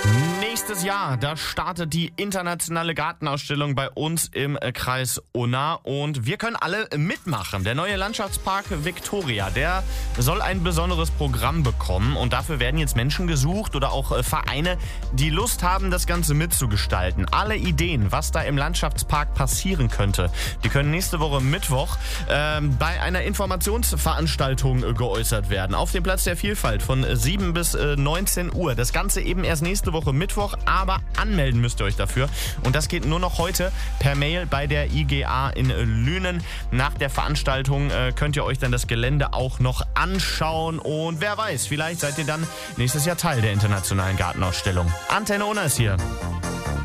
Nächstes Jahr, da startet die internationale Gartenausstellung bei uns im Kreis Unna und wir können alle mitmachen. Der neue Landschaftspark Victoria, der soll ein besonderes Programm bekommen und dafür werden jetzt Menschen gesucht oder auch Vereine, die Lust haben, das Ganze mitzugestalten. Alle Ideen, was da im Landschaftspark passieren könnte, die können nächste Woche Mittwoch bei einer Informationsveranstaltung geäußert werden. Auf dem Platz der Vielfalt von 7 bis 19 Uhr. Das Ganze eben erst nächste Woche Mittwoch, aber anmelden müsst ihr euch dafür. Und das geht nur noch heute per Mail bei der IGA in Lünen. Nach der Veranstaltung könnt ihr euch dann das Gelände auch noch anschauen. Und wer weiß, vielleicht seid ihr dann nächstes Jahr Teil der internationalen Gartenausstellung. Antenne Unna ist hier.